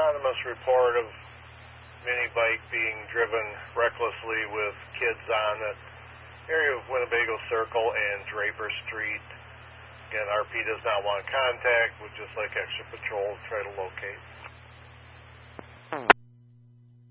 anonymous report of mini bike being driven recklessly with kids on the area of Winnebago Circle and Draper Street. Again, RP does not want contact. Would just like extra patrol to try to locate.